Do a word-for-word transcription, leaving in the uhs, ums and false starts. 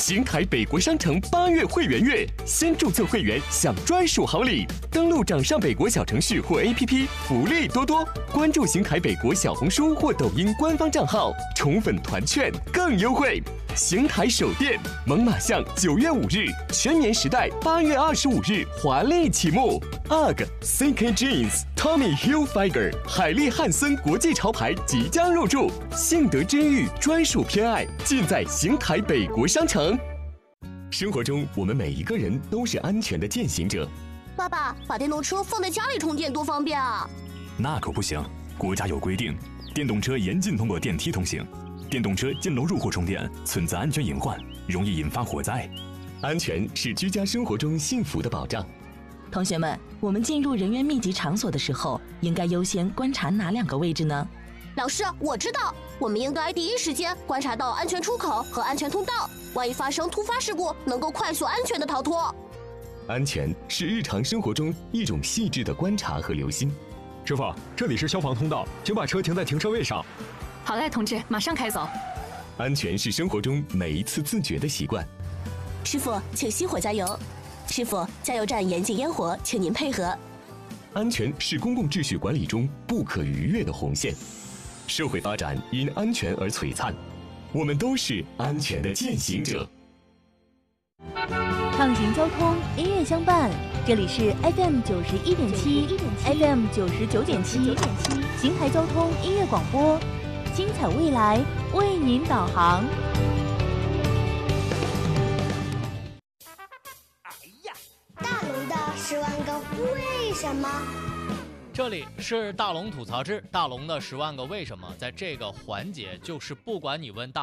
邢台北国商城八月会员月，先注册会员享专属好礼。登录掌上北国小程序或 A P P， 福利多多。关注邢台北国小红书或抖音官方账号，宠粉团券更优惠。邢台首店猛犸象九月五日，全棉时代八月二十五日华丽启幕。U G C K Jeans、Tommy Hilfiger、海利汉森国际潮牌即将入驻，幸得之遇专属偏爱尽在邢台北国商城。生活中，我们每一个人都是安全的践行者。 爸爸，把电动车放在家里充电多方便啊！ 那可不行，国家有规定，电动车严禁通过电梯通行。电动车进楼入户充电存在安全隐患，容易引发火灾。 安全是居家生活中幸福的保障。 同学们，我们进入人员密集场所的时候，应该优先观察哪两个位置呢？ 老师，我知道，我们应该第一时间观察到安全出口和安全通道，万一发生突发事故，能够快速安全的逃脱。 安全是日常生活中一种细致的观察和留心。 师傅，这里是消防通道，请把车停在停车位上。 好嘞，同志，马上开走。 安全是生活中每一次自觉的习惯。 师傅，请熄火加油。师傅，加油站严禁烟火，请您配合。 安全是公共秩序管理中不可逾越的红线。社会发展因安全而璀璨，我们都是安全的践行者。 畅行交通，音乐相伴，这里是 F M 九十一点七 ，F M 九十九点七，邢台交通音乐广播，精彩未来为您导航。 哎呀，大龙的十万个为什么？ 这里是大龙吐槽之大龙的十万个为什么，在这个环节，就是不管你问大